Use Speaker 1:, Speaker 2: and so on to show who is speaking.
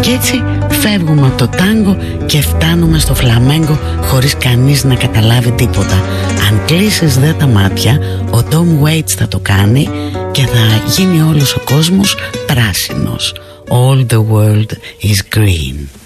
Speaker 1: Κι έτσι φεύγουμε από το τάγκο και φτάνουμε στο φλαμέγκο χωρίς κανείς να καταλάβει τίποτα. Αν κλείσεις δε τα μάτια, ο Tom Waits θα το κάνει και θα γίνει όλος ο κόσμος πράσινος. All the world is green.